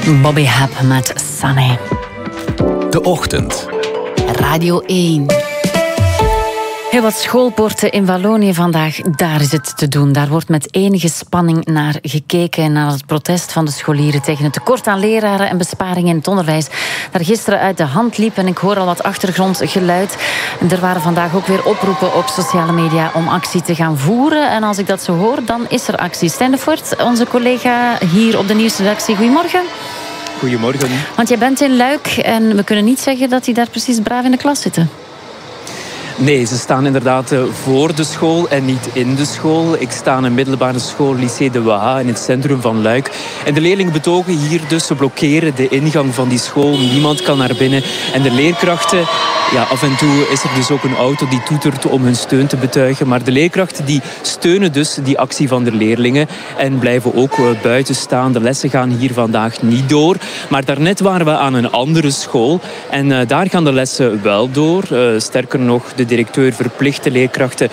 Bobby Hap met Sunny. De Ochtend. Radio 1. Heel wat schoolpoorten in Wallonië vandaag, daar is het te doen. Daar wordt met enige spanning naar gekeken, naar het protest van de scholieren tegen het tekort aan leraren en besparingen in het onderwijs. Dat gisteren uit de hand liep en ik hoor al wat achtergrondgeluid. En er waren vandaag ook weer oproepen op sociale media om actie te gaan voeren. En als ik dat zo hoor, dan is er actie. Stijn de Voort, onze collega hier op de nieuwsredactie. Goedemorgen. Goedemorgen. Want jij bent in Luik en we kunnen niet zeggen dat die daar precies braaf in de klas zitten. Nee, ze staan inderdaad voor de school en niet in de school. Ik sta in een middelbare school, Lycée de Waha, in het centrum van Luik. En de leerlingen betogen hier dus, ze blokkeren de ingang van die school. Niemand kan naar binnen. En de leerkrachten, ja, af en toe is er dus ook een auto die toetert om hun steun te betuigen. Maar de leerkrachten die steunen dus die actie van de leerlingen en blijven ook buiten staan. De lessen gaan hier vandaag niet door. Maar daarnet waren we aan een andere school en daar gaan de lessen wel door. Sterker nog, de directeur verplicht de leerkrachten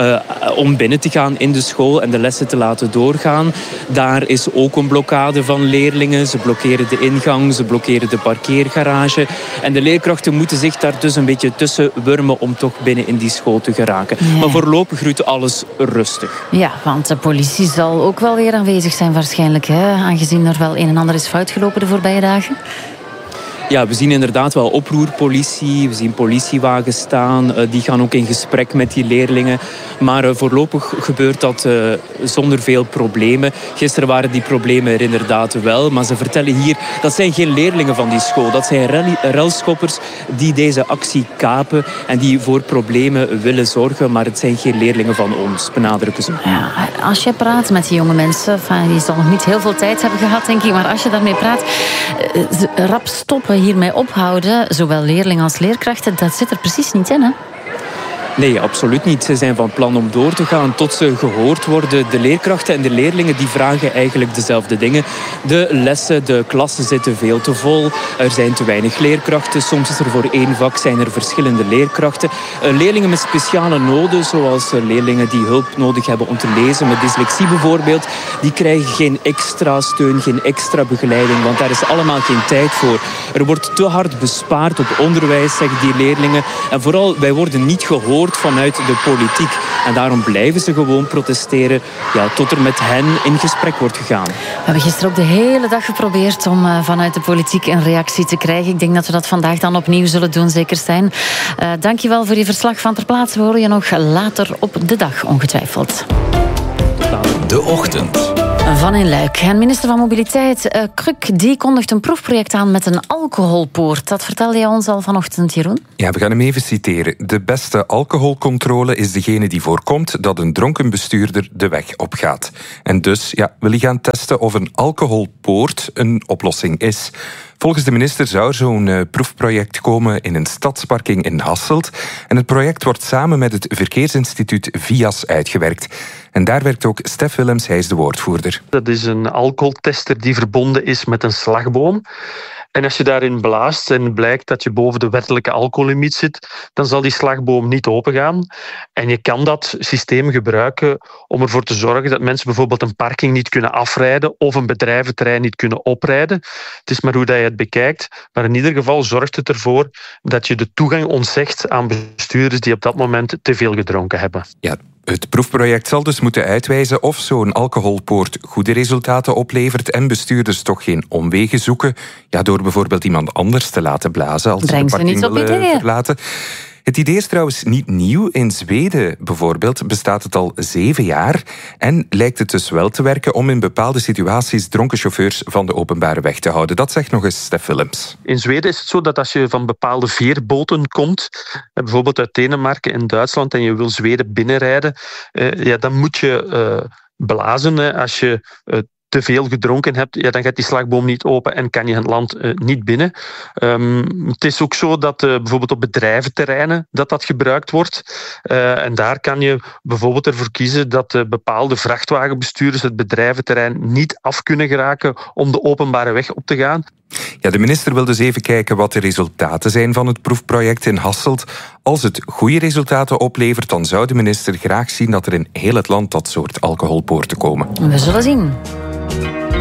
om binnen te gaan in de school en de lessen te laten doorgaan. Daar is ook een blokkade van leerlingen. Ze blokkeren de ingang, ze blokkeren de parkeergarage. En de leerkrachten moeten zich daar dus een beetje tussen wurmen om toch binnen in die school te geraken. Ja. Maar voorlopig ruikt alles rustig. Ja, want de politie zal ook wel weer aanwezig zijn waarschijnlijk, hè? Aangezien er wel een en ander is fout gelopen de voorbije dagen. Ja, we zien inderdaad wel oproerpolitie, we zien politiewagens staan. Die gaan ook in gesprek met die leerlingen. Maar voorlopig gebeurt dat zonder veel problemen. Gisteren waren die problemen er inderdaad wel. Maar ze vertellen hier, dat zijn geen leerlingen van die school. Dat zijn relschoppers die deze actie kapen en die voor problemen willen zorgen. Maar het zijn geen leerlingen van ons, benadrukken ze. Ja, als je praat met die jonge mensen, die zal nog niet heel veel tijd hebben gehad, denk ik. Maar als je daarmee praat, rap stoppen, hiermee ophouden, zowel leerlingen als leerkrachten, dat zit er precies niet in, hè? Nee, absoluut niet. Ze zijn van plan om door te gaan tot ze gehoord worden. De leerkrachten en de leerlingen die vragen eigenlijk dezelfde dingen. De lessen, de klassen zitten veel te vol. Er zijn te weinig leerkrachten. Soms is er voor één vak zijn er verschillende leerkrachten. Leerlingen met speciale noden, zoals leerlingen die hulp nodig hebben om te lezen, met dyslexie bijvoorbeeld, die krijgen geen extra steun, geen extra begeleiding, want daar is allemaal geen tijd voor. Er wordt te hard bespaard op onderwijs, zeggen die leerlingen. En vooral, wij worden niet gehoord vanuit de politiek. En daarom blijven ze gewoon protesteren, ja, tot er met hen in gesprek wordt gegaan. We hebben gisteren ook de hele dag geprobeerd om vanuit de politiek een reactie te krijgen. Ik denk dat we dat vandaag dan opnieuw zullen doen, zeker Stijn. Dankjewel voor je verslag van ter plaatse. We horen je nog later op de dag, ongetwijfeld. De Ochtend. Van in Luik. En minister van Mobiliteit, Kruk, die kondigt een proefproject aan met een alcoholpoort. Dat vertelde je ons al vanochtend, Jeroen. Ja, we gaan hem even citeren. De beste alcoholcontrole is degene die voorkomt dat een dronken bestuurder de weg opgaat. En dus wil hij gaan testen of een alcoholpoort een oplossing is. Volgens de minister zou er zo'n proefproject komen in een stadsparking in Hasselt. En het project wordt samen met het Verkeersinstituut VIAS uitgewerkt. En daar werkt ook Stef Willems, hij is de woordvoerder. Dat is een alcoholtester die verbonden is met een slagboom. En als je daarin blaast en blijkt dat je boven de wettelijke alcohollimiet zit, dan zal die slagboom niet opengaan. En je kan dat systeem gebruiken om ervoor te zorgen dat mensen bijvoorbeeld een parking niet kunnen afrijden of een bedrijventerrein niet kunnen oprijden. Het is maar hoe dat je het bekijkt. Maar in ieder geval zorgt het ervoor dat je de toegang ontzegt aan bestuurders die op dat moment te veel gedronken hebben. Ja. Het proefproject zal dus moeten uitwijzen of zo'n alcoholpoort goede resultaten oplevert en bestuurders toch geen omwegen zoeken, door bijvoorbeeld iemand anders te laten blazen als ze de parking willen verlaten. Het idee is trouwens niet nieuw. In Zweden bijvoorbeeld bestaat het al 7 jaar en lijkt het dus wel te werken om in bepaalde situaties dronken chauffeurs van de openbare weg te houden. Dat zegt nog eens Stef Willems. In Zweden is het zo dat als je van bepaalde veerboten komt, bijvoorbeeld uit Denemarken en Duitsland, en je wil Zweden binnenrijden, dan moet je blazen als je te veel gedronken hebt, dan gaat die slagboom niet open en kan je het land niet binnen. Het is ook zo dat bijvoorbeeld op bedrijventerreinen dat gebruikt wordt. En daar kan je bijvoorbeeld ervoor kiezen dat bepaalde vrachtwagenbestuurders het bedrijventerrein niet af kunnen geraken om de openbare weg op te gaan. Ja, de minister wil dus even kijken wat de resultaten zijn van het proefproject in Hasselt. Als het goede resultaten oplevert, dan zou de minister graag zien dat er in heel het land dat soort alcoholpoorten komen. We zullen zien.